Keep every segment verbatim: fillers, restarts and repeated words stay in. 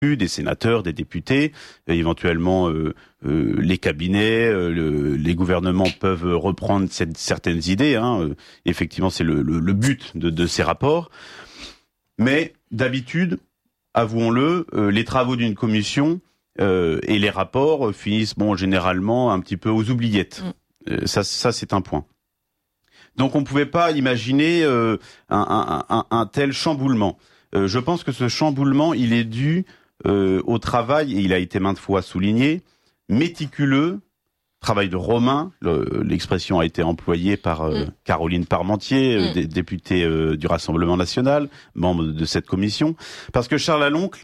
des sénateurs, des députés, éventuellement euh, euh, les cabinets, euh, le, les gouvernements peuvent reprendre cette, certaines idées. Hein. Effectivement, c'est le, le, le but de, de ces rapports. Mais d'habitude, avouons-le, euh, les travaux d'une commission euh, et les rapports euh, finissent bon généralement un petit peu aux oubliettes. Mm. Euh, ça, ça c'est un point. Donc on ne pouvait pas imaginer euh, un, un, un, un tel chamboulement. Euh, je pense que ce chamboulement, il est dû euh, au travail, et il a été maintes fois souligné, méticuleux, travail de Romain, le, l'expression a été employée par euh, mmh. Caroline Parmentier, mmh. euh, d- députée euh, du Rassemblement National, membre de, de cette commission, parce que Charles Aloncle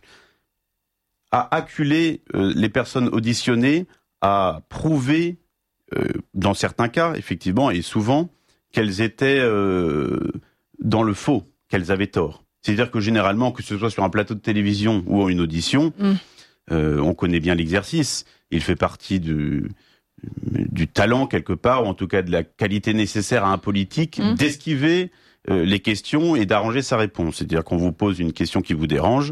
a acculé euh, les personnes auditionnées à prouver, euh, dans certains cas, effectivement, et souvent, qu'elles étaient euh, dans le faux, qu'elles avaient tort. C'est-à-dire que généralement, que ce soit sur un plateau de télévision ou en une audition, mmh. euh, on connaît bien l'exercice. Il fait partie du, du talent quelque part, ou en tout cas de la qualité nécessaire à un politique, mmh. d'esquiver euh, les questions et d'arranger sa réponse. C'est-à-dire qu'on vous pose une question qui vous dérange,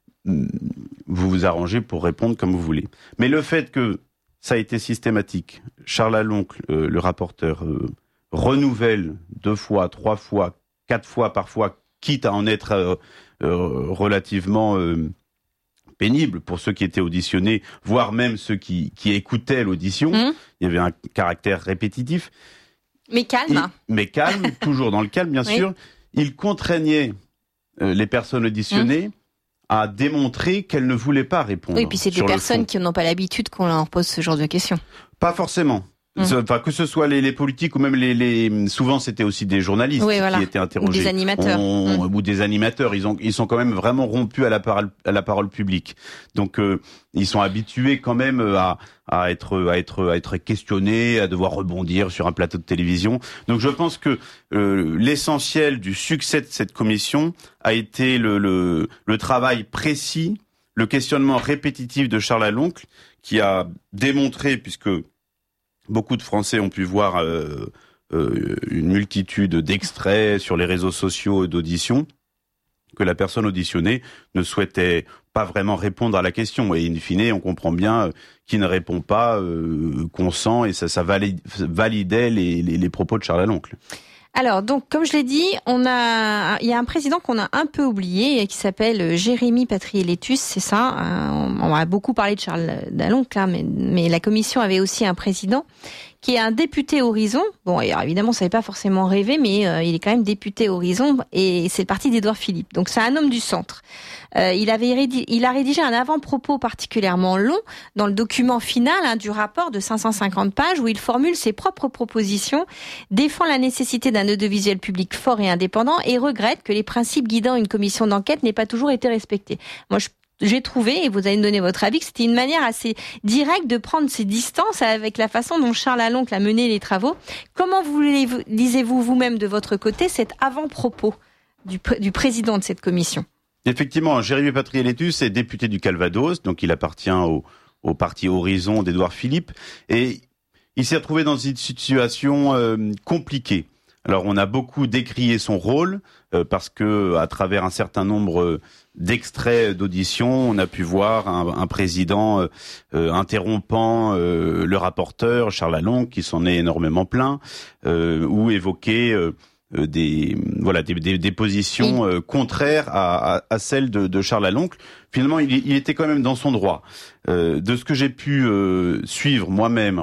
vous vous arrangez pour répondre comme vous voulez. Mais le fait que ça a été systématique, Charles Aloncle, euh, le rapporteur, euh, renouvelle deux fois, trois fois, quatre fois parfois, quitte à en être euh, euh, relativement euh, pénible pour ceux qui étaient auditionnés, voire même ceux qui, qui écoutaient l'audition. Mmh. Il y avait un caractère répétitif. Mais calme. Il, mais calme, toujours dans le calme, bien oui. sûr. Il contraignait euh, les personnes auditionnées mmh. à démontrer qu'elles ne voulaient pas répondre. Oui, et puis c'est des personnes qui n'ont pas l'habitude qu'on leur pose ce genre de questions. Pas forcément. Enfin, que ce soit les, les politiques ou même les, les, souvent c'était aussi des journalistes oui, voilà. qui étaient interrogés. Ou des animateurs. On, mmh. Ou des animateurs. Ils ont, ils sont quand même vraiment rompus à la parole, à la parole publique. Donc, euh, ils sont habitués quand même à, à être, à être, à être questionnés, à devoir rebondir sur un plateau de télévision. Donc, je pense que euh, l'essentiel du succès de cette commission a été le, le, le travail précis, le questionnement répétitif de Charles Aloncle, qui a démontré, puisque beaucoup de Français ont pu voir euh, euh, une multitude d'extraits sur les réseaux sociaux d'auditions, que la personne auditionnée ne souhaitait pas vraiment répondre à la question. Et in fine, on comprend bien qu'il ne répond pas, euh, qu'on sent, et ça, ça valide, validait les, les, les propos de Charles Aloncle. Alors, donc, comme je l'ai dit, on a, il y a un président qu'on a un peu oublié, qui s'appelle Jérémy Patriélétus, c'est ça. On a beaucoup parlé de Charles Aloncle, là, mais, mais la commission avait aussi un président qui est un député Horizon. Bon, alors évidemment, ça n'avait pas forcément rêvé, mais euh, il est quand même député Horizon, et c'est le parti d'Édouard Philippe. Donc, c'est un homme du centre. Euh, il avait rédig... il a rédigé un avant-propos particulièrement long dans le document final hein, du rapport de cinq cent cinquante pages où il formule ses propres propositions, défend la nécessité d'un audiovisuel public fort et indépendant et regrette que les principes guidant une commission d'enquête n'aient pas toujours été respectés. Moi, je J'ai trouvé, et vous allez me donner votre avis, que c'était une manière assez directe de prendre ses distances avec la façon dont Charles Aloncle a mené les travaux. Comment vous lisez-vous vous-même de votre côté cet avant-propos du, pr- du président de cette commission ? Effectivement, Jérémy Patriélétus est député du Calvados, donc il appartient au, au parti Horizon d'Édouard Philippe, et il s'est retrouvé dans une situation euh, compliquée. Alors, on a beaucoup décrié son rôle, euh, parce que à travers un certain nombre euh, d'extraits d'audition, on a pu voir un, un président euh, euh, interrompant euh, le rapporteur, Charles Aloncle, qui s'en est énormément plaint, euh, ou évoquer euh, des voilà des, des, des positions euh, contraires à, à, à celles de, de Charles Aloncle. Finalement, il, il était quand même dans son droit. Euh, de ce que j'ai pu euh, suivre moi-même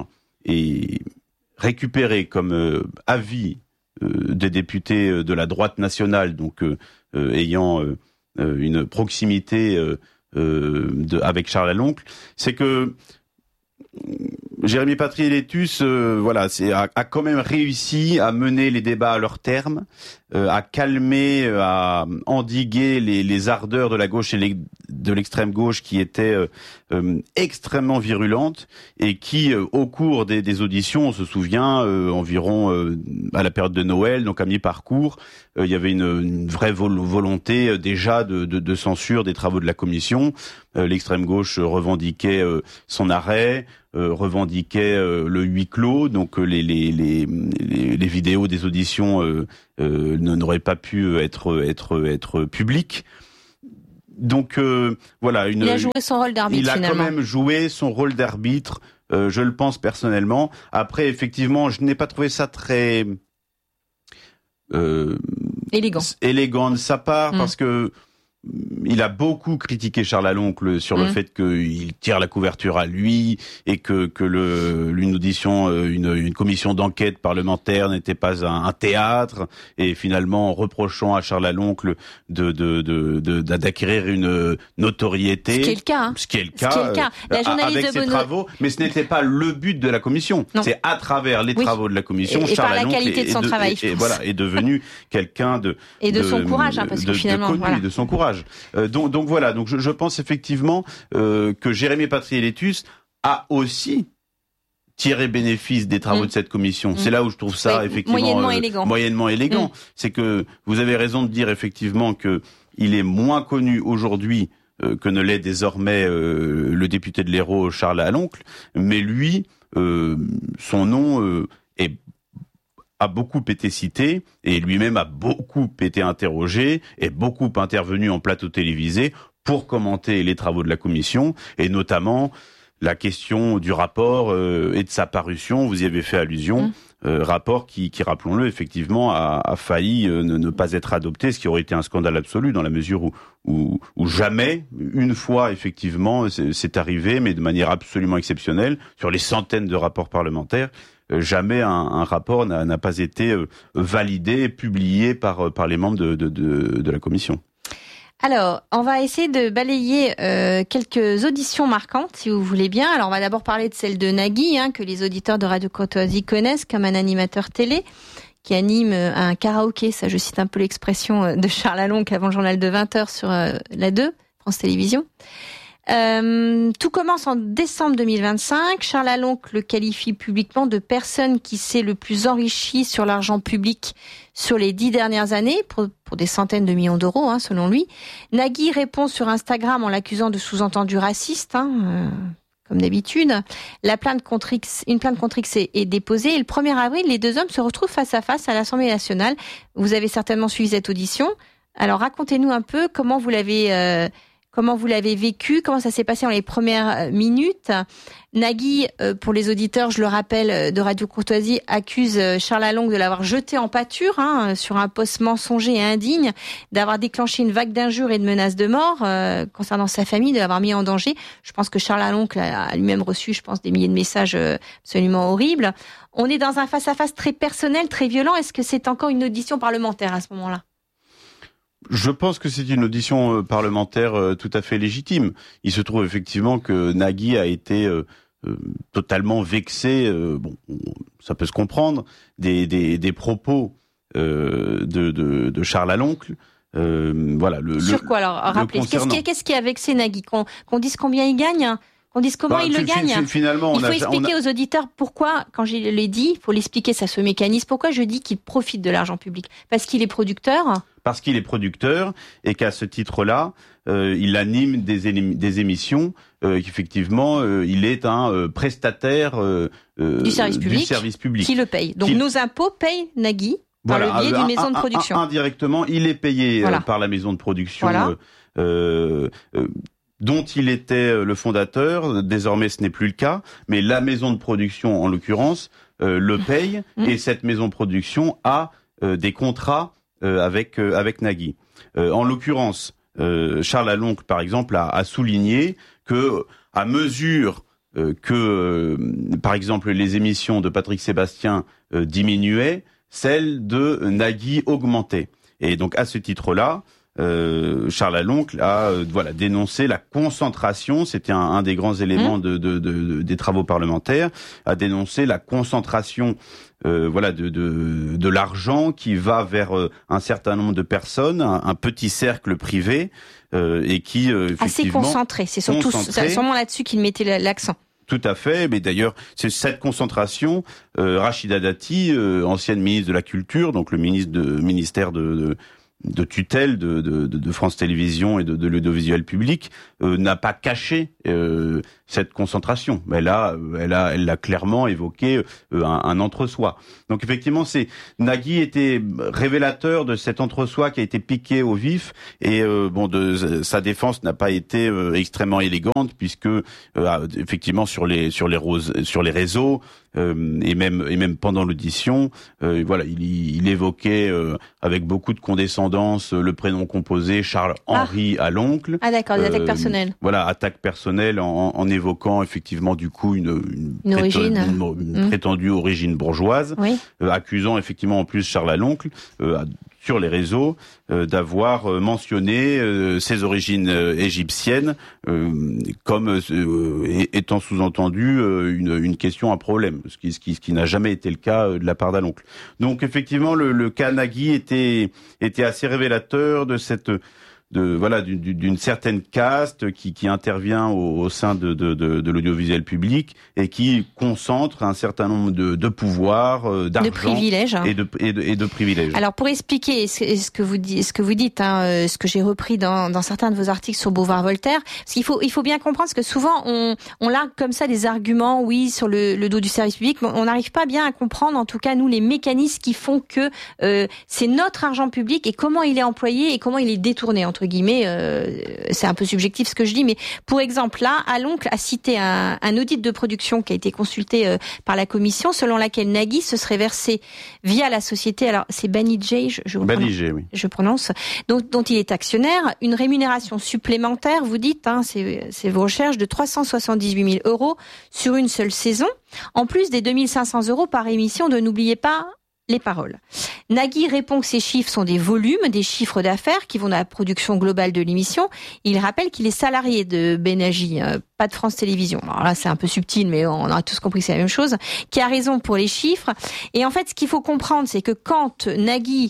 et récupérer comme euh, avis euh, des députés de la droite nationale, donc euh, euh, ayant euh, une proximité euh, euh, de, avec Charles Aloncle, c'est que Jérémy Patriélétus, euh, voilà, c'est, a, a quand même réussi à mener les débats à leur terme, euh, à calmer, à endiguer les, les ardeurs de la gauche et les, de l'extrême gauche qui étaient euh, euh, extrêmement virulentes et qui, euh, au cours des, des auditions, on se souvient, euh, environ euh, à la période de Noël, donc à mi-parcours, euh, il y avait une, une vraie vol- volonté euh, déjà de, de, de censure des travaux de la commission. Euh, l'extrême gauche revendiquait euh, son arrêt, euh, revendiquait euh, le huis clos, donc euh, les, les, les, les, les vidéos des auditions euh, euh, n'auraient pas pu être, être, être publiques. donc euh, voilà, une, il a joué son rôle d'arbitre. Il a finalement. quand même joué son rôle d'arbitre. Euh, je le pense personnellement. Après, effectivement, je n'ai pas trouvé ça très euh, élégant. élégant de sa part mmh. parce que il a beaucoup critiqué Charles Aloncle sur le mmh. fait qu'il tire la couverture à lui et que que le une audition, une, une commission d'enquête parlementaire n'était pas un, un théâtre, et finalement en reprochant à Charles Aloncle de de de, de d'acquérir une notoriété. Ce qui est le cas. Hein. Ce qui est le cas. Ce qui est le cas. La journaliste avec de ses Benoît... travaux, mais ce n'était pas le but de la commission. Non. C'est à travers les oui. travaux de la commission, et, et Charles par la Aloncle qualité de son est, travail, et, je et, pense. voilà, est devenu quelqu'un de et de, de son courage, hein, parce que de, finalement, de connu, voilà. de son courage. Euh, donc, donc voilà. Donc je, je pense effectivement euh, que Jérémie Patriélétus a aussi tiré bénéfice des travaux mmh. de cette commission. Mmh. C'est là où je trouve ça oui, effectivement moyennement euh, élégant. Moyennement élégant. Mmh. C'est que vous avez raison de dire effectivement que il est moins connu aujourd'hui euh, que ne l'est désormais euh, le député de l'Hérault Charles Aloncle, mais lui, euh, son nom euh, est a beaucoup été cité et lui-même a beaucoup été interrogé et beaucoup intervenu en plateau télévisé pour commenter les travaux de la commission, et notamment la question du rapport euh, et de sa parution. Vous y avez fait allusion. Mmh. Euh, rapport qui, qui, rappelons-le, effectivement, a, a failli euh, ne, ne pas être adopté, ce qui aurait été un scandale absolu dans la mesure où, où, où jamais, une fois, effectivement, c'est, c'est arrivé, mais de manière absolument exceptionnelle, sur les centaines de rapports parlementaires, euh, jamais un, un rapport n'a, n'a pas été euh, validé, publié par, par les membres de, de, de, de la commission. Alors, on va essayer de balayer euh, quelques auditions marquantes, si vous voulez bien. Alors, on va d'abord parler de celle de Nagui, hein, que les auditeurs de Radio Courtoisie connaissent comme un animateur télé qui anime un karaoké, ça je cite un peu l'expression de Charles Aloncle avant le journal de vingt heures sur euh, la deux, France Télévisions. Euh, tout commence en décembre deux mille vingt-cinq. Charles Aloncle le qualifie publiquement de personne qui s'est le plus enrichie sur l'argent public sur les dix dernières années, pour, pour des centaines de millions d'euros, hein, selon lui. Nagui répond sur Instagram en l'accusant de sous-entendu raciste, hein, euh, comme d'habitude. La plainte contre X, une plainte contre X est, est déposée. Et le premier avril, les deux hommes se retrouvent face à face à l'Assemblée nationale. Vous avez certainement suivi cette audition. Alors, racontez-nous un peu comment vous l'avez... Euh, Comment vous l'avez vécu? Comment ça s'est passé dans les premières minutes? Nagui, euh, pour les auditeurs, je le rappelle, de Radio Courtoisie, accuse Charles Aloncle de l'avoir jeté en pâture, hein, sur un poste mensonger et indigne, d'avoir déclenché une vague d'injures et de menaces de mort euh, concernant sa famille, de l'avoir mis en danger. Je pense que Charles Aloncle a lui-même reçu, je pense, des milliers de messages absolument horribles. On est dans un face-à-face très personnel, très violent. Est-ce que c'est encore une audition parlementaire à ce moment-là? Je pense que c'est une audition parlementaire euh, tout à fait légitime. Il se trouve effectivement que Nagui a été euh, euh, totalement vexé, euh, bon, ça peut se comprendre, des, des, des propos euh, de, de, de Charles Aloncle. Euh, voilà. Le, Sur le, quoi alors? Rappelez, qu'est-ce qui, qu'est-ce qui a vexé Nagui? Qu'on, qu'on dise combien il gagne? Qu'on dise comment bah, il le gagne? Finalement, on il faut a, expliquer on a... aux auditeurs pourquoi, quand je l'ai dit, il faut l'expliquer, ça se mécanise. Pourquoi je dis qu'il profite de l'argent public? Parce qu'il est producteur. Parce qu'il est producteur et qu'à ce titre-là, euh, il anime des, élim- des émissions, euh, qu'effectivement, euh, il est un euh, prestataire euh, du, service public, du service public. Qui le paye. Donc qui... nos impôts payent Nagui par voilà, le biais d'une maison de production. Indirectement, il est payé voilà. euh, par la maison de production voilà. euh, euh, dont il était le fondateur. Désormais, ce n'est plus le cas, mais la maison de production, en l'occurrence, euh, le paye mmh. et cette maison de production a euh, des contrats Euh, avec euh, avec Nagui. Euh, en l'occurrence, euh, Charles Aloncle, par exemple, a, a souligné que à mesure euh, que, euh, par exemple, les émissions de Patrick Sébastien euh, diminuaient, celles de Nagui augmentaient. Et donc, à ce titre-là, euh, Charles Aloncle a euh, voilà dénoncé la concentration. C'était un, un des grands éléments de, de, de, de, des travaux parlementaires. A dénoncé la concentration. Euh, voilà de, de de l'argent qui va vers euh, un certain nombre de personnes, un, un petit cercle privé euh, et qui euh, effectivement assez concentré. C'est surtout c'est sûrement là-dessus qu'il mettait l'accent. Tout à fait, mais d'ailleurs, c'est cette concentration. Euh, Rachida Dati, euh, ancienne ministre de la Culture, donc le ministre de ministère de, de de tutelle de, de, de France Télévisions et de, de l'audiovisuel public euh, n'a pas caché euh, cette concentration. Elle a, elle a, elle l'a clairement évoqué euh, un, un entre-soi. Donc effectivement, c'est Nagui était révélateur de cet entre-soi qui a été piqué au vif et euh, bon, de, sa défense n'a pas été euh, extrêmement élégante puisque euh, effectivement sur les sur les roses, sur les réseaux euh, et même et même pendant l'audition, euh, voilà, il, il évoquait euh, avec beaucoup de condescendance le prénom composé Charles-Henri ah. à l'oncle. Ah d'accord, des attaques euh, personnelles. Voilà, attaque personnelle en, en évoquant effectivement du coup une, une, une, origine. une, une mmh. prétendue origine bourgeoise, oui. euh, accusant effectivement en plus Charles à l'oncle euh, sur les réseaux euh, d'avoir euh, mentionné euh, ses origines euh, égyptiennes euh, comme euh, étant sous-entendu euh, une, une question à problème, ce qui, ce qui, ce qui n'a jamais été le cas euh, de la part d'Aloncle. Donc effectivement, le, le cas Nagui était, était assez révélateur de cette de voilà d'une, d'une certaine caste qui, qui intervient au, au sein de, de, de, de l'audiovisuel public et qui concentre un certain nombre de, de pouvoirs, euh, d'argent, de privilèges et de, et de et de privilèges. Alors pour expliquer ce, ce que vous dites, ce que vous dites, hein, ce que j'ai repris dans, dans certains de vos articles sur Boulevard Voltaire, parce qu'il faut il faut bien comprendre parce que souvent on on largue comme ça des arguments, oui, sur le, le dos du service public, mais on n'arrive pas bien à comprendre, en tout cas nous, les mécanismes qui font que euh, c'est notre argent public et comment il est employé et comment il est détourné entre guillemets, euh, c'est un peu subjectif ce que je dis, mais pour exemple là, Aloncle a cité un, un audit de production qui a été consulté euh, par la commission, selon laquelle Nagui se serait versé via la société, alors c'est Banijay, je, je, Banijay, oui. je prononce, donc, dont il est actionnaire, une rémunération supplémentaire, vous dites, hein, c'est, c'est vos recherches, de trois cent soixante-dix-huit mille euros sur une seule saison, en plus des deux mille cinq cents euros par émission de N'oubliez pas les paroles. Nagui répond que ces chiffres sont des volumes, des chiffres d'affaires qui vont dans la production globale de l'émission. Il rappelle qu'il est salarié de Benaji, euh, pas de France Télévisions. Alors là, c'est un peu subtil, mais on a tous compris que c'est la même chose. Qui a raison pour les chiffres. Et en fait, ce qu'il faut comprendre, c'est que quand Nagui,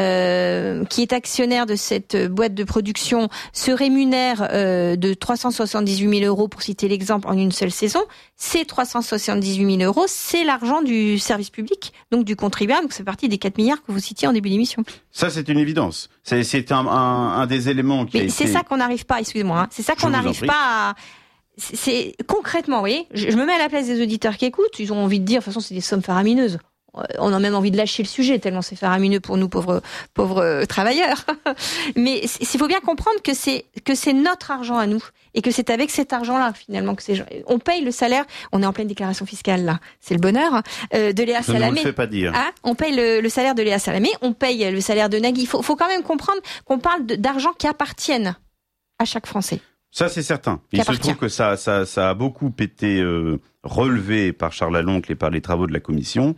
euh, qui est actionnaire de cette boîte de production, se rémunère euh, de trois cent soixante-dix-huit mille euros, pour citer l'exemple, en une seule saison, ces trois cent soixante-dix-huit mille euros, c'est l'argent du service public, donc du contribuable. Donc c'est partie des quatre milliards que vous citiez en début d'émission. Ça, c'est une évidence. C'est, c'est un, un, un des éléments qui Mais a c'est été... ça qu'on n'arrive pas, excusez-moi, hein, c'est ça qu'on n'arrive pas à... C'est, c'est concrètement, vous voyez, je, je me mets à la place des auditeurs qui écoutent, ils ont envie de dire, de toute façon, c'est des sommes faramineuses. On a même envie de lâcher le sujet, tellement c'est faramineux pour nous, pauvres, pauvres travailleurs. Mais il faut bien comprendre que c'est, que c'est notre argent à nous. Et que c'est avec cet argent-là, finalement, que c'est, on paye le salaire, on est en pleine déclaration fiscale, là. C'est le bonheur, euh, de Léa Salamé. Ça ne le fait pas dire. Hein, on paye le, le salaire de Léa Salamé, on paye le salaire de Nagui. Il faut, faut quand même comprendre qu'on parle de, d'argent qui appartiennent à chaque Français. Ça, c'est certain. Il se trouve que ça, ça, ça a beaucoup été euh, relevé par Charles Aloncle et par les travaux de la commission.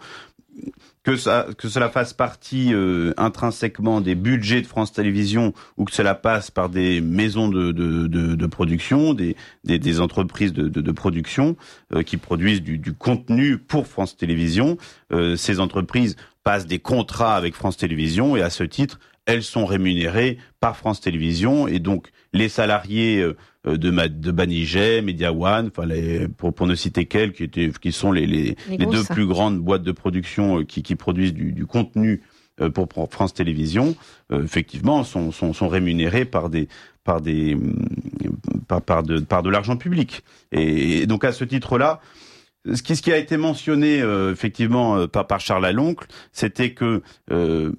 Que ça, que cela fasse partie euh, intrinsèquement des budgets de France Télévisions ou que cela passe par des maisons de, de, de, de production, des, des, des entreprises de, de, de production euh, qui produisent du, du contenu pour France Télévisions. Euh, ces entreprises passent des contrats avec France Télévisions et à ce titre, elles sont rémunérées par France Télévisions et donc les salariés euh, de, de Banijay, Media One, enfin les, pour, pour ne citer qu'elles, qui étaient, qui sont les, les, les, les deux plus grandes boîtes de production euh, qui, qui produisent du, du contenu euh, pour, pour France Télévisions, euh, effectivement, sont, sont, sont rémunérées par des, par des, par, par de, par de l'argent public. Et, et donc à ce titre-là, ce qui, ce qui a été mentionné euh, effectivement euh, par, par Charles Aloncle, c'était que euh,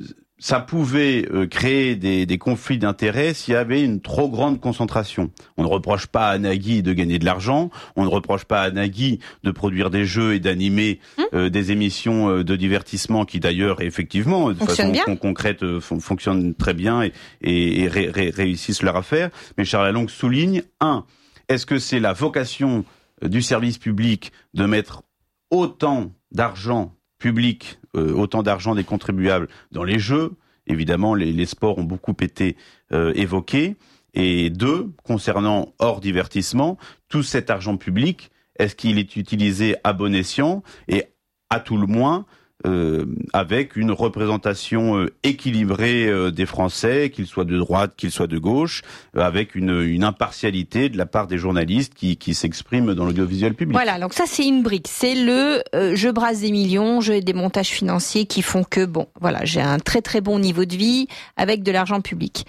ça pouvait euh, créer des, des conflits d'intérêts s'il y avait une trop grande concentration. On ne reproche pas à Nagui de gagner de l'argent, on ne reproche pas à Nagui de produire des jeux et d'animer euh, des émissions euh, de divertissement qui d'ailleurs effectivement de fonctionne façon bien. concrète euh, fon- fonctionnent très bien et, et, et ré- ré- réussissent leur affaire. Mais Charles Aloncle souligne, un, est-ce que c'est la vocation euh, du service public de mettre autant d'argent public, euh, autant d'argent des contribuables dans les jeux? Évidemment, les, les sports ont beaucoup été euh, évoqués. Et deux, concernant hors divertissement, tout cet argent public, est-ce qu'il est utilisé à bon escient et à tout le moins Euh, avec une représentation euh, équilibrée euh, des Français, qu'ils soient de droite, qu'ils soient de gauche, euh, avec une, une impartialité de la part des journalistes qui, qui s'expriment dans l'audiovisuel public. Voilà, donc ça c'est une brique, c'est le euh, je brasse des millions, j'ai des montages financiers qui font que, bon, voilà, j'ai un très très bon niveau de vie avec de l'argent public.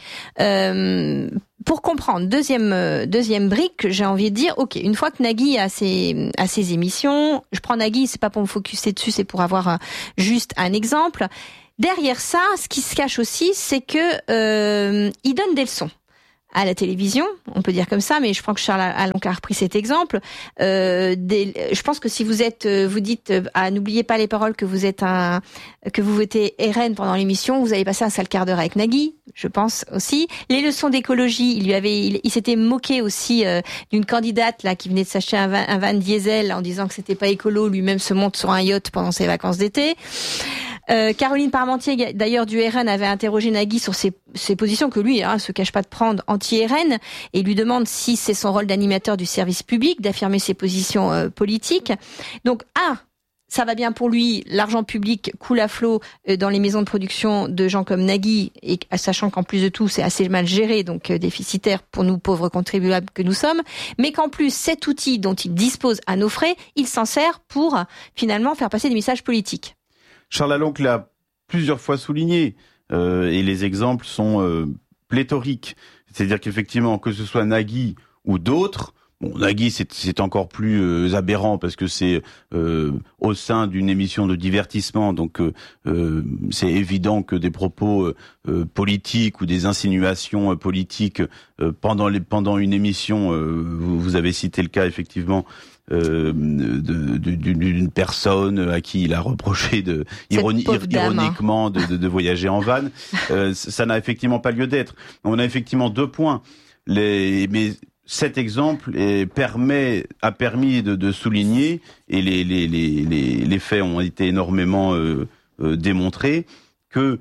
Euh, Pour comprendre, deuxième euh, deuxième brique, j'ai envie de dire, ok, une fois que Nagui a ses a ses émissions, je prends Nagui, c'est pas pour me focuser dessus, c'est pour avoir un, juste un exemple. Derrière ça, ce qui se cache aussi, c'est que euh, il donne des leçons à la télévision, on peut dire comme ça, mais je crois que Charles Alonc a repris cet exemple. Euh, des, je pense que si vous êtes, vous dites, ah, n'oubliez pas les paroles, que vous êtes un, que vous votez R N pendant l'émission, vous allez passer un sale quart d'heure avec Nagui, je pense aussi. Les leçons d'écologie, il lui avait, il, il s'était moqué aussi euh, d'une candidate là qui venait de s'acheter un van, un van diesel en disant que c'était pas écolo, lui-même se monte sur un yacht pendant ses vacances d'été. Euh, Caroline Parmentier, d'ailleurs du R N, avait interrogé Nagui sur ses, ses positions que lui hein, se cache pas de prendre anti-R N et lui demande si c'est son rôle d'animateur du service public d'affirmer ses positions euh, politiques. Donc, ah, ça va bien pour lui, l'argent public coule à flot euh, dans les maisons de production de gens comme Nagui, et sachant qu'en plus de tout, c'est assez mal géré, donc euh, déficitaire pour nous pauvres contribuables que nous sommes, mais qu'en plus, cet outil dont il dispose à nos frais, il s'en sert pour finalement faire passer des messages politiques. Charles Alonc l'a plusieurs fois souligné, euh, et les exemples sont euh, pléthoriques. C'est-à-dire qu'effectivement, que ce soit Nagui ou d'autres, bon, Nagui c'est, c'est encore plus euh, aberrant parce que c'est euh, au sein d'une émission de divertissement, donc euh, euh, c'est évident que des propos euh, politiques ou des insinuations euh, politiques euh, pendant les pendant une émission, euh, vous, vous avez cité le cas effectivement. Euh, de, de, d'une personne à qui il a reproché de ironi, ironiquement de, de, de voyager en van, euh, ça n'a effectivement pas lieu d'être. On a effectivement deux points. Les, mais cet exemple est, permet, a permis de, de souligner, et les, les, les, les, les faits ont été énormément euh, euh, démontrés, que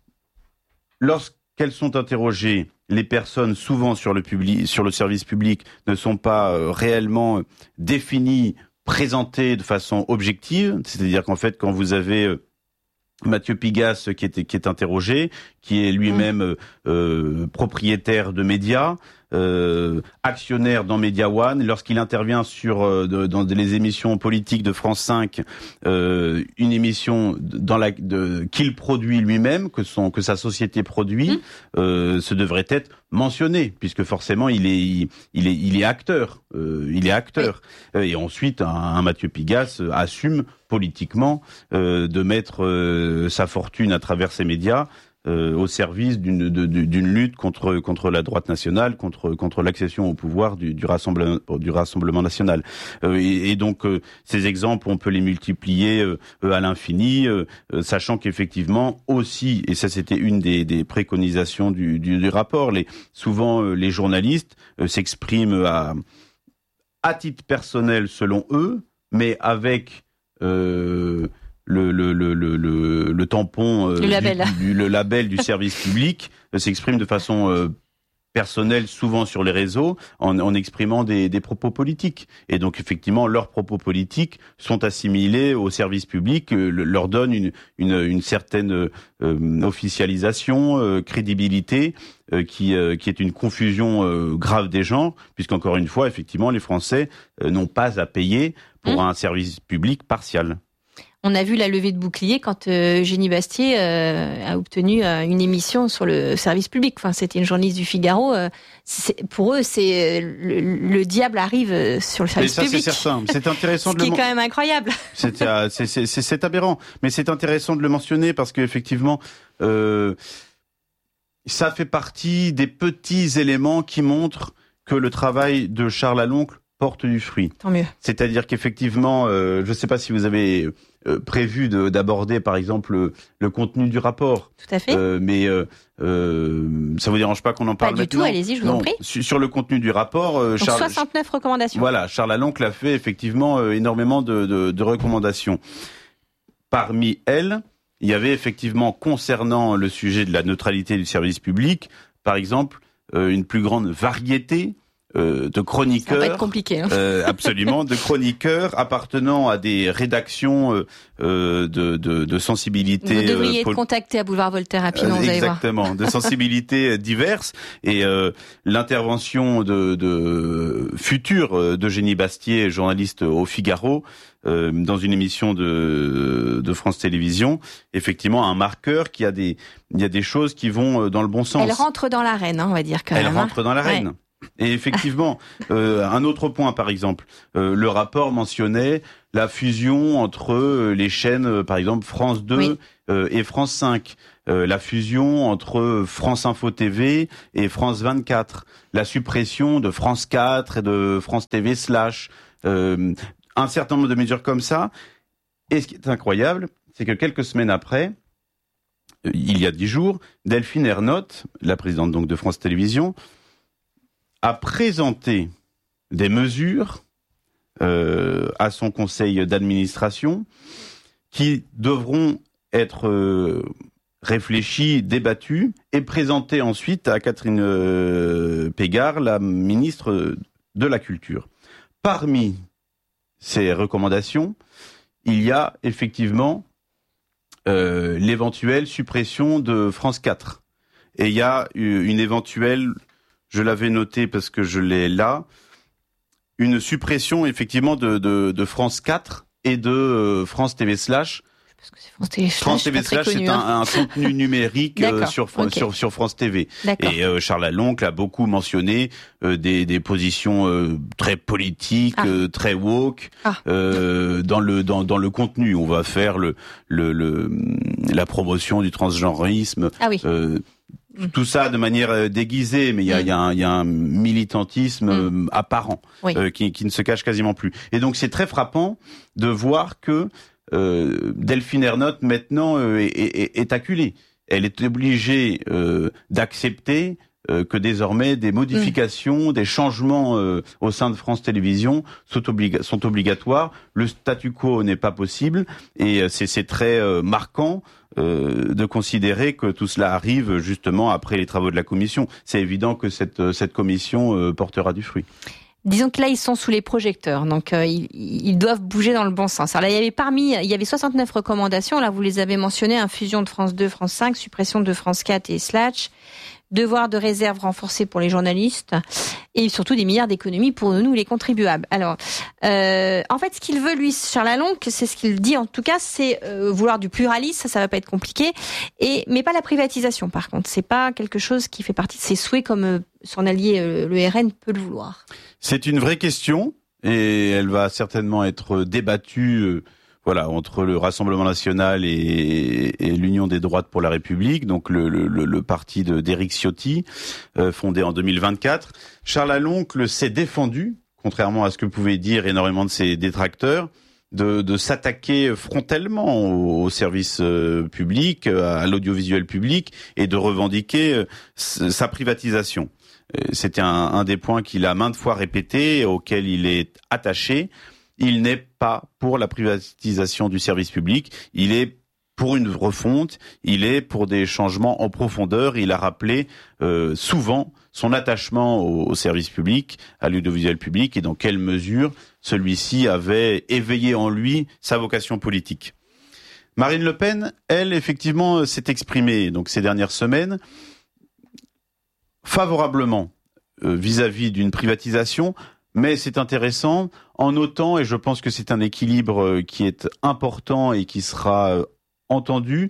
lorsqu'elles sont interrogées, les personnes, souvent sur le public, sur le service public, ne sont pas euh, réellement définies, présentées de façon objective. C'est-à-dire qu'en fait, quand vous avez euh, Mathieu Pigasse qui est, qui est interrogé, qui est lui-même euh, euh, propriétaire de médias, euh, actionnaire dans Media One, lorsqu'il intervient sur euh, de, dans les émissions politiques de France cinq, euh, une émission dans la de, qu'il produit lui-même, que son que sa société produit, mmh. euh, ce devrait être mentionné, puisque forcément il est il, il est il est acteur, euh, il est acteur. Oui. Et ensuite un, un Mathieu Pigasse assume politiquement euh, de mettre euh, sa fortune à travers ses médias Euh, au service d'une, de, d'une lutte contre contre la droite nationale, contre contre l'accession au pouvoir du, du rassemblement du rassemblement national. Euh, et, et donc euh, ces exemples, on peut les multiplier euh, à l'infini, euh, sachant qu'effectivement aussi, et ça c'était une des, des préconisations du, du, du rapport, les souvent euh, les journalistes euh, s'expriment à à titre personnel selon eux, mais avec euh, Le, le, le, le, le, le tampon, euh, le, label. Du, du, le label du service public euh, s'exprime de façon euh, personnelle, souvent sur les réseaux, en, en exprimant des, des propos politiques. Et donc, effectivement, leurs propos politiques sont assimilés au service public, euh, le, leur donnent une, une, une certaine euh, officialisation, euh, crédibilité, euh, qui, euh, qui est une confusion euh, grave des gens, puisqu'encore une fois, effectivement, les Français euh, n'ont pas à payer pour mmh. un service public partial. On a vu la levée de bouclier quand euh, Génie Bastier euh, a obtenu euh, une émission sur le service public. Enfin, c'était une journaliste du Figaro. Euh, c'est, pour eux, c'est le, le diable arrive sur le service ça, public. C'est certain. C'est intéressant Ce de le. Ce qui est quand même incroyable. C'est, c'est, c'est, c'est, c'est aberrant, mais c'est intéressant de le mentionner parce qu'effectivement, euh, ça fait partie des petits éléments qui montrent que le travail de Charles Alonc porte du fruit. Tant mieux. C'est-à-dire qu'effectivement, euh, je ne sais pas si vous avez euh, prévu de, d'aborder, par exemple, le, le contenu du rapport. Tout à fait. Euh, mais euh, euh, ça vous dérange pas qu'on en parle maintenant ? Pas du tout. Allez-y, je vous non, en prie. Sur, sur le contenu du rapport, euh, Donc, Charles, soixante-neuf recommandations. Voilà, Charles Alonc l'a fait effectivement euh, énormément de, de, de recommandations. Parmi elles, il y avait effectivement concernant le sujet de la neutralité du service public, par exemple, euh, une plus grande variété euh, de chroniqueurs. Ça va être compliqué. Hein. Euh, absolument, de chroniqueurs appartenant à des rédactions euh, de, de, de sensibilités. Vous devriez euh, être pol- contacté à Boulevard Voltaire rapidement, euh, vous allez voir. Exactement, de sensibilités diverses. Et euh, l'intervention de, de future d'Eugénie Bastier, journaliste au Figaro, euh, dans une émission de, de France Télévisions, effectivement un marqueur qui a des, il y a des choses qui vont dans le bon sens. Elle rentre dans l'arène, hein, on va dire quand Elle même. rentre hein. dans l'arène. Ouais. Et effectivement, euh, un autre point par exemple, euh, le rapport mentionnait la fusion entre les chaînes, euh, par exemple France deux oui. euh, et France cinq, euh, la fusion entre France Info T V et France vingt-quatre, la suppression de France quatre et de France T V slash, euh, un certain nombre de mesures comme ça. Et ce qui est incroyable, c'est que quelques semaines après, euh, il y a dix jours, Delphine Ernotte, la présidente donc de France Télévisions, a présenté des mesures euh, à son conseil d'administration qui devront être euh, réfléchies, débattues et présentées ensuite à Catherine euh, Pégard, la ministre de la Culture. Parmi ces recommandations, il y a effectivement euh, l'éventuelle suppression de France quatre. Et il y a une éventuelle... Je l'avais noté parce que je l'ai là, une suppression effectivement de, de, de France quatre et de euh, France T V slash. Parce que c'est France T V slash, France T V slash, c'est hein. un, un contenu numérique euh, sur, okay. sur sur France T V. D'accord. Et euh, Charles Laloncle a beaucoup mentionné euh, des, des positions euh, très politiques, ah. euh, très woke ah. euh, dans le dans dans le contenu. On va faire le le, le la promotion du transgenrisme. Ah oui. Euh, Tout ça de manière déguisée, mais il y a, mmh. y, a un, y a un militantisme mmh. apparent oui. euh, qui, qui ne se cache quasiment plus. Et donc c'est très frappant de voir que euh, Delphine Ernotte maintenant euh, est, est, est acculée. Elle est obligée euh, d'accepter euh, que désormais des modifications, mmh. des changements euh, au sein de France Télévisions sont, obliga- sont obligatoires. Le statu quo n'est pas possible et c'est, c'est très euh, marquant Euh, de considérer que tout cela arrive justement après les travaux de la commission. C'est évident que cette, cette commission euh, portera du fruit. Disons que là, ils sont sous les projecteurs, donc euh, ils, ils doivent bouger dans le bon sens. Alors là, il y avait parmi, il y avait soixante-neuf recommandations, là vous les avez mentionnées, hein, fusion de France deux, France cinq, suppression de France quatre et Slash, devoir de réserve renforcé pour les journalistes et surtout des milliards d'économies pour nous, les contribuables. Alors, euh, en fait, ce qu'il veut, lui, Charles Laloncle, c'est ce qu'il dit en tout cas, c'est euh, vouloir du pluralisme, ça, ça va pas être compliqué, et mais pas la privatisation. Par contre, c'est pas quelque chose qui fait partie de ses souhaits comme euh, son allié euh, le R N peut le vouloir. C'est une vraie question et elle va certainement être débattue. Euh... Voilà, entre le Rassemblement national et, et l'Union des droites pour la République, donc le, le, le parti de, d'Éric Ciotti, euh, fondé en deux mille vingt-quatre. Charles Laloncle s'est défendu, contrairement à ce que pouvaient dire énormément de ses détracteurs, de, de s'attaquer frontalement au, au service euh, public, à l'audiovisuel public, et de revendiquer euh, sa privatisation. C'était un, un des points qu'il a maintes fois répété, auquel il est attaché. Il n'est pas pour la privatisation du service public, il est pour une refonte, il est pour des changements en profondeur. Il a rappelé euh, souvent son attachement au, au service public, à l'audiovisuel public, et dans quelle mesure celui-ci avait éveillé en lui sa vocation politique. Marine Le Pen, elle, effectivement, s'est exprimée donc ces dernières semaines favorablement euh, vis-à-vis d'une privatisation. Mais c'est intéressant en notant, et je pense que c'est un équilibre qui est important et qui sera entendu,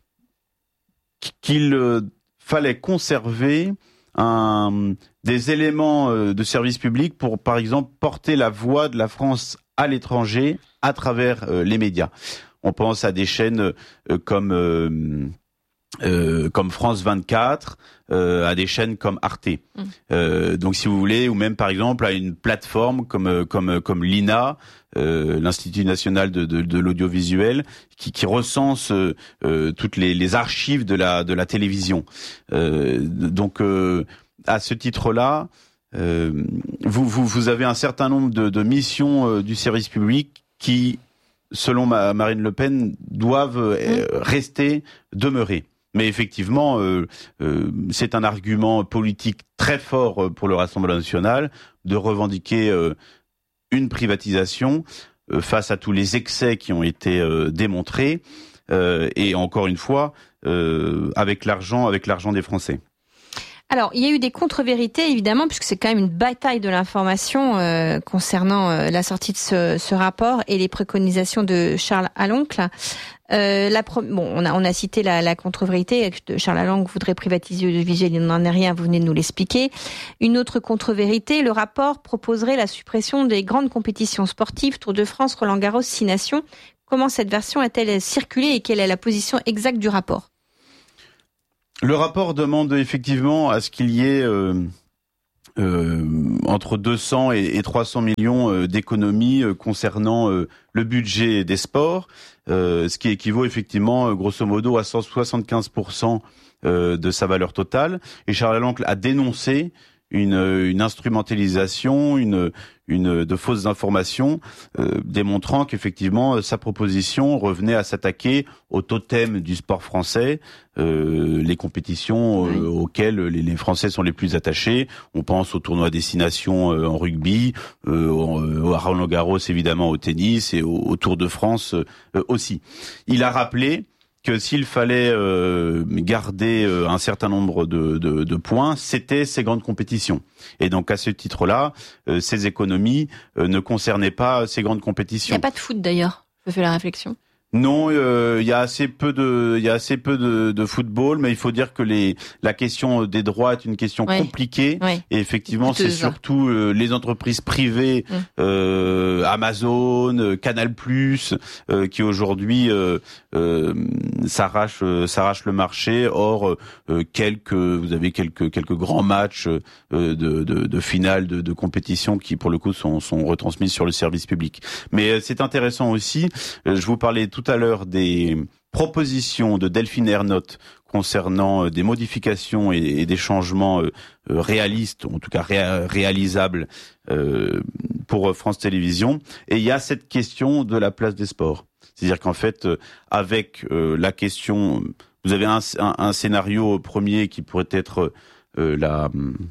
qu'il fallait conserver un, des éléments de service public pour, par exemple, porter la voix de la France à l'étranger à travers les médias. On pense à des chaînes comme... Euh, Euh, comme France vingt-quatre, euh, à des chaînes comme Arte. Mmh. Euh, donc, si vous voulez, ou même par exemple à une plateforme comme comme comme l'I N A, euh, l'Institut national de, de, de l'audiovisuel, qui, qui recense euh, toutes les, les archives de la de la télévision. Euh, donc, euh, à ce titre-là, euh, vous vous vous avez un certain nombre de, de missions euh, du service public qui, selon ma, Marine Le Pen, doivent euh, mmh. rester, demeurer. Mais effectivement, euh, euh, c'est un argument politique très fort pour le Rassemblement national. de revendiquer euh, une privatisation euh, face à tous les excès qui ont été euh, démontrés, euh, et encore une fois, euh, avec l'argent, avec l'argent des Français. Alors, il y a eu des contre-vérités, évidemment, puisque c'est quand même une bataille de l'information euh, concernant euh, la sortie de ce, ce rapport et les préconisations de Charles Aloncle. Euh, la pro- bon, on a, on a cité la, la contre-vérité. Charles Aloncle voudrait privatiser l'audiovisuel, il n'en est rien, vous venez de nous l'expliquer. Une autre contre-vérité, le rapport proposerait la suppression des grandes compétitions sportives, Tour de France, Roland-Garros, Six Nations. Comment cette version a-t-elle circulé et quelle est la position exacte du rapport ? Le rapport demande effectivement à ce qu'il y ait euh, euh, entre deux cents et, et trois cents millions euh, d'économies euh, concernant euh, le budget des sports, euh, ce qui équivaut effectivement euh, grosso modo à cent soixante-quinze pour cent euh, de sa valeur totale. Et Charles Aloncle a dénoncé une, une instrumentalisation, une, une de fausses informations, euh, démontrant qu'effectivement sa proposition revenait à s'attaquer au totem du sport français, euh, les compétitions euh, oui. auxquelles les, les Français sont les plus attachés. On pense au tournoi Destination euh, en rugby, euh, au, à Roland-Garros évidemment au tennis et au, au Tour de France euh, aussi. Il a rappelé que s'il fallait euh, garder euh, un certain nombre de, de, de points, c'était ces grandes compétitions. Et donc à ce titre-là, euh, ces économies euh, ne concernaient pas ces grandes compétitions. Il n'y a pas de foot d'ailleurs, je fais la réflexion. Non, euh, il y a assez peu de, il y a assez peu de, de football, mais il faut dire que les, la question des droits est une question ouais. compliquée. Ouais. Et effectivement, c'est surtout euh, les entreprises privées, mmh. euh, Amazon, Canal+, euh, qui aujourd'hui euh, euh, s'arrachent, euh, s'arrachent le marché. Or, euh, quelques, vous avez quelques quelques grands matchs euh, de, de, de finale de, de compétition qui, pour le coup, sont, sont retransmis sur le service public. Mais euh, c'est intéressant aussi. Euh, je vous parlais tout tout à l'heure des propositions de Delphine Ernotte concernant des modifications et des changements réalistes, en tout cas ré- réalisables pour France Télévisions. Et il y a cette question de la place des sports. C'est-à-dire qu'en fait, avec la question, vous avez un, un, un scénario premier qui pourrait être la...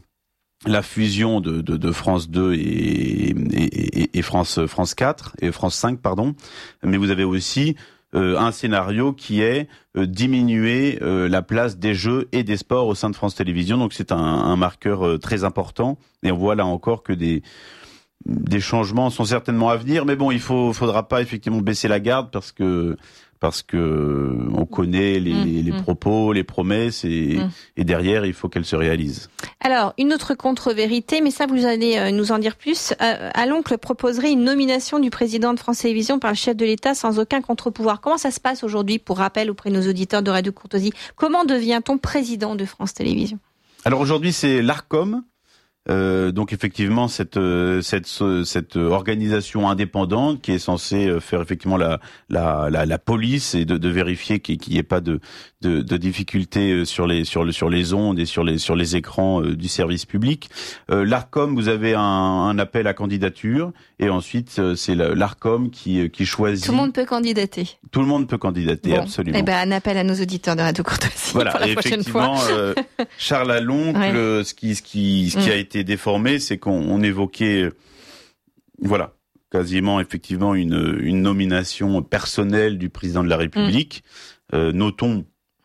la fusion de, de, de France deux et, et, et France, France quatre, et France cinq, pardon. Mais vous avez aussi euh, un scénario qui est euh, diminuer euh, la place des jeux et des sports au sein de France Télévisions. Donc c'est un, un marqueur euh, très important. Et on voit là encore que des, des changements sont certainement à venir. Mais bon, il faut, faudra pas effectivement baisser la garde parce que parce que on connaît les, mmh, les, les mmh. propos, les promesses, et, mmh. et derrière, il faut qu'elles se réalisent. Alors, une autre contre-vérité, mais ça, vous allez euh, nous en dire plus. Euh, Aloncle proposerait une nomination du président de France Télévisions par le chef de l'État sans aucun contre-pouvoir. Comment ça se passe aujourd'hui, pour rappel auprès de nos auditeurs de Radio Courtoisie? Comment devient-on président de France Télévisions? Alors aujourd'hui, c'est l'Arcom. Euh, donc effectivement cette cette cette organisation indépendante qui est censée faire effectivement la la la, la police et de, de vérifier qu'il n'y ait pas de, de de difficultés sur les sur le sur les ondes et sur les sur les écrans du service public. Euh, L'Arcom, vous avez un, un appel à candidature et ensuite c'est l'Arcom qui qui choisit. Tout le monde peut candidater. Tout le monde peut candidater, bon, absolument. Eh ben un appel à nos auditeurs de Radio Courtoisie voilà, pour la prochaine fois. Euh, Charles Aloncle, ouais. ce qui ce qui ce qui mmh. a été déformé, c'est qu'on on évoquait, voilà, quasiment effectivement une, une nomination personnelle du président de la République. Mmh. Euh, notons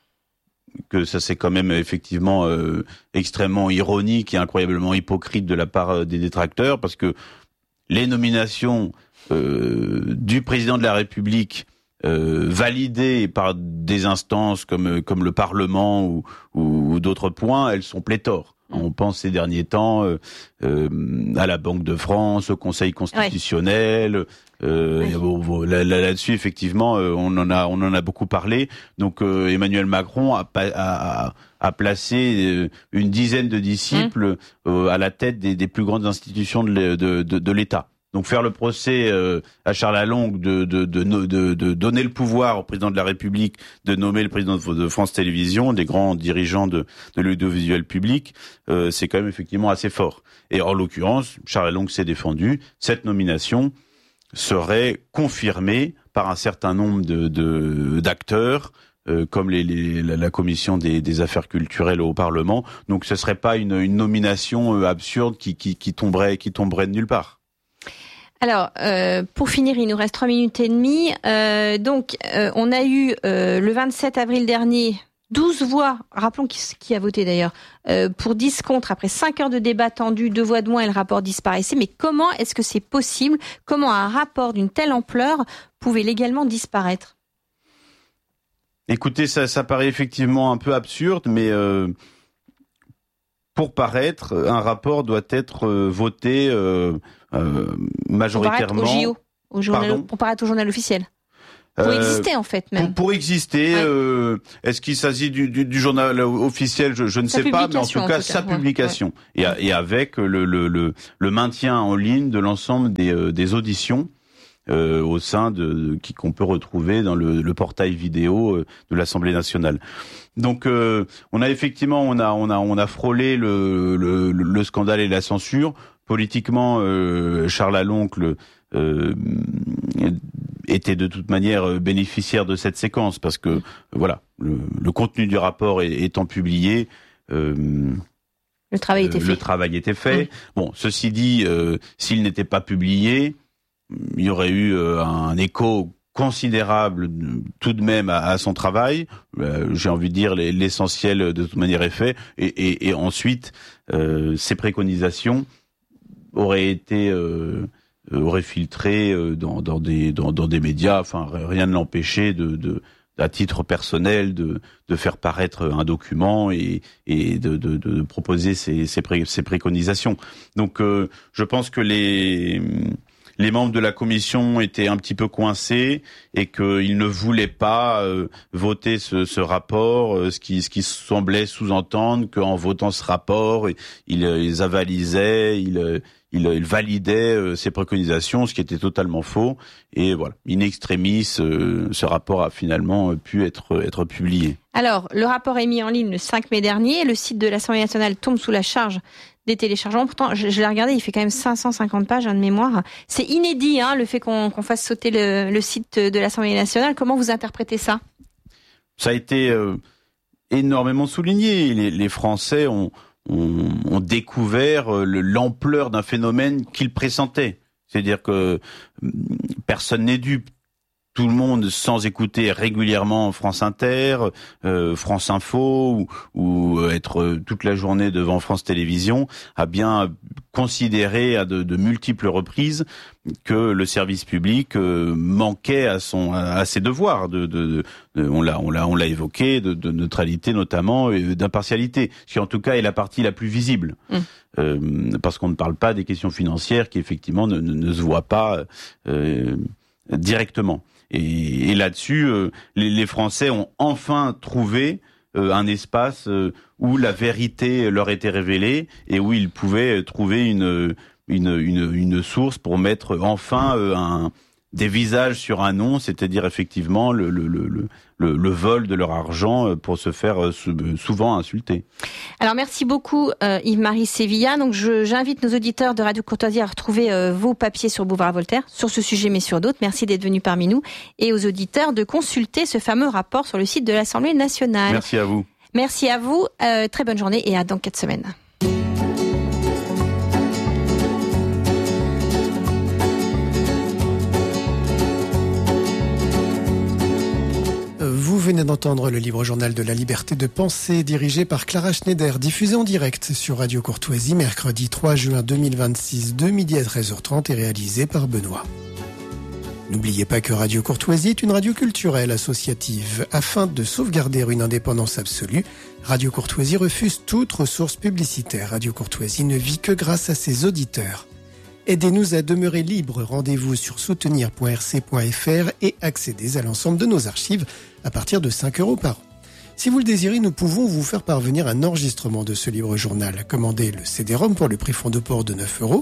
que ça c'est quand même effectivement euh, extrêmement ironique et incroyablement hypocrite de la part des détracteurs, parce que les nominations euh, du président de la République Euh, validées par des instances comme comme le Parlement ou, ou, ou d'autres points, elles sont pléthores. On pense ces derniers temps euh, euh, à la Banque de France, au Conseil constitutionnel. Ouais. Euh, oui. bon, là, là, là-dessus, effectivement, euh, on en a on en a beaucoup parlé. Donc euh, Emmanuel Macron a, a, a placé euh, une dizaine de disciples mmh. euh, à la tête des, des plus grandes institutions de, de, de, de l'État. Donc faire le procès euh, à Charles Aloncle de, de, de, de, de donner le pouvoir au président de la République de nommer le président de France Télévisions, des grands dirigeants de, de l'audiovisuel public, euh, c'est quand même effectivement assez fort. Et en l'occurrence, Charles Aloncle s'est défendu. Cette nomination serait confirmée par un certain nombre de, de, d'acteurs euh, comme les, les, la, la commission des, des affaires culturelles au Parlement. Donc ce serait pas une, une nomination euh, absurde qui, qui, qui tomberait, qui tomberait de nulle part. Alors, euh, pour finir, il nous reste trois minutes et demie. Euh, donc, euh, on a eu euh, le vingt-sept avril dernier douze voix, rappelons qui, qui a voté d'ailleurs, euh, pour dix contre, après cinq heures de débat tendu, deux voix de moins et le rapport disparaissait. Mais comment est-ce que c'est possible ? Comment un rapport d'une telle ampleur pouvait légalement disparaître ? Écoutez, ça, ça paraît effectivement un peu absurde, mais euh, pour paraître, un rapport doit être euh, voté euh, euh, majoritairement... Pour paraître au J O, au journal, pour paraître au journal officiel. Pour euh, exister en fait même. Pour, pour exister, ouais. euh, est-ce qu'il s'agit du, du, du journal officiel, je, je ne sa sais pas, mais en tout cas, en tout cas sa ouais, publication. Ouais. Et, et avec le, le, le, le maintien en ligne de l'ensemble des, euh, des auditions euh, au sein de, de qui qu'on peut retrouver dans le, le portail vidéo euh, de l'Assemblée nationale. Donc, euh, on a effectivement, on a, on a, on a frôlé le, le, le scandale et la censure. Politiquement, euh, Charles Laloncle euh, était de toute manière bénéficiaire de cette séquence parce que voilà, le, le contenu du rapport étant publié, euh, le travail était euh, fait. Le travail était fait. Mmh. Bon, ceci dit, euh, s'il n'était pas publié, il y aurait eu euh, un écho considérable tout de même à, à son travail. Euh, j'ai envie de dire l'essentiel de toute manière est fait. Et, et, et ensuite, euh, ses préconisations auraient été euh, aurait filtré dans, dans des dans, dans des médias. Enfin, rien ne l'empêchait de, de à titre personnel de de faire paraître un document et et de de, de proposer ses ses, pré, ses préconisations. Donc, euh, je pense que les les membres de la commission étaient un petit peu coincés et qu'ils ne voulaient pas euh, voter ce, ce rapport, euh, ce qui ce qui semblait sous-entendre qu'en votant ce rapport, ils, ils avalisaient, ils Il, il validait euh, ses préconisations, ce qui était totalement faux. Et voilà, in extremis, euh, ce rapport a finalement euh, pu être être publié. Alors, le rapport est mis en ligne le cinq mai dernier. Le site de l'Assemblée nationale tombe sous la charge des téléchargements. Pourtant, je, je l'ai regardé, il fait quand même cinq cent cinquante pages, hein, de mémoire. C'est inédit, hein, le fait qu'on, qu'on fasse sauter le, le site de l'Assemblée nationale. Comment vous interprétez ça ? Ça a été euh, énormément souligné. Les, les Français ont ont, ont découvert le, l'ampleur d'un phénomène qu'ils pressentaient. C'est-à-dire que personne n'est dupe. Tout le monde, sans écouter régulièrement France Inter, euh, France Info ou, ou être toute la journée devant France Télévisions, a bien considéré à de, de multiples reprises que le service public euh, manquait à son à ses devoirs. De, de, de, on l'a on l'a on l'a évoqué de, de neutralité notamment et d'impartialité, ce qui en tout cas est la partie la plus visible, mmh. euh, parce qu'on ne parle pas des questions financières qui effectivement ne, ne, ne se voient pas euh, directement. Et, et là-dessus, euh, les, les Français ont enfin trouvé euh, un espace euh, où la vérité leur était révélée et où ils pouvaient trouver une une une, une source pour mettre enfin euh, un des visages sur un nom, c'est-à-dire effectivement le le le le, le vol de leur argent pour se faire souvent insulter. Alors merci beaucoup euh, Yves-Marie Sévilla. Donc je, j'invite nos auditeurs de Radio Courtoisie à retrouver euh, vos papiers sur Boulevard Voltaire sur ce sujet mais sur d'autres. Merci d'être venus parmi nous et aux auditeurs de consulter ce fameux rapport sur le site de l'Assemblée nationale. Merci à vous. Merci à vous. Euh, très bonne journée et à dans quatre semaines. Vous venez d'entendre le libre journal de la liberté de penser dirigé par Clara Schneider, diffusé en direct sur Radio Courtoisie mercredi trois juin deux mille vingt-six de midi à treize heures trente et réalisé par Benoît. N'oubliez pas que Radio Courtoisie est une radio culturelle associative. Afin de sauvegarder une indépendance absolue, Radio Courtoisie refuse toute ressource publicitaire. Radio Courtoisie ne vit que grâce à ses auditeurs. Aidez-nous à demeurer libres. Rendez-vous sur soutenir point r c point f r et accédez à l'ensemble de nos archives à partir de cinq euros par an. Si vous le désirez, nous pouvons vous faire parvenir un enregistrement de ce libre journal. Commandez le C D-ROM pour le prix fond de port de neuf euros.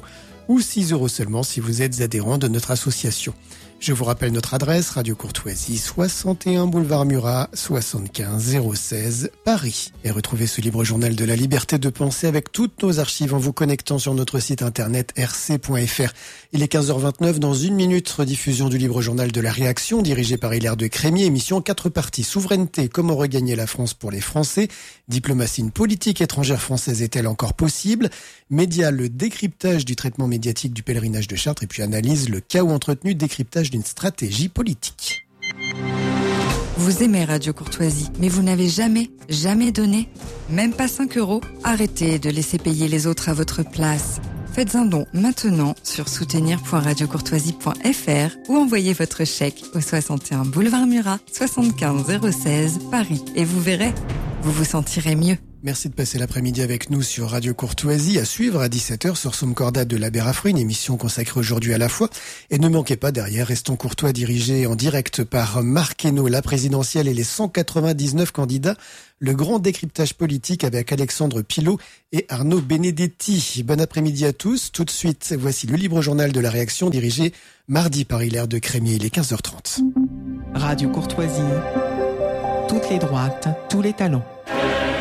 ou six euros seulement si vous êtes adhérent de notre association. Je vous rappelle notre adresse, Radio Courtoisie, soixante et un boulevard Murat, soixante-quinze zéro seize, Paris. Et retrouvez ce libre journal de la liberté de penser avec toutes nos archives en vous connectant sur notre site internet r c point f r. Il est quinze heures vingt-neuf, dans une minute, rediffusion du libre journal de la réaction, dirigé par Hilaire de Crémier, émission quatre parties. Souveraineté, comment regagner la France pour les Français? Diplomatie, une politique étrangère française est-elle encore possible? Média, le décryptage du traitement médiatique du pèlerinage de Chartres. Et puis analyse, le chaos entretenu, décryptage d'une stratégie politique. Vous aimez Radio Courtoisie, mais vous n'avez jamais, jamais donné, même pas cinq euros? Arrêtez de laisser payer les autres à votre place. Faites un don maintenant sur soutenir point radio courtoisie point f r ou envoyez votre chèque au soixante et un boulevard Murat, soixante-quinze zéro seize, Paris. Et vous verrez, vous vous sentirez mieux. Merci de passer l'après-midi avec nous sur Radio Courtoisie, à suivre à dix-sept heures sur Somme Cordat de l'Abbé Raffray, une émission consacrée aujourd'hui à la foi. Et ne manquez pas derrière, Restons Courtois, dirigé en direct par Marc Hainaut, la présidentielle et les cent quatre-vingt-dix-neuf candidats. Le grand décryptage politique avec Alexandre Pilot et Arnaud Benedetti. Bon après-midi à tous. Tout de suite, voici le libre journal de la réaction, dirigé mardi par Hilaire de Crémier. Il est quinze heures trente. Radio Courtoisie. Toutes les droites, tous les talents.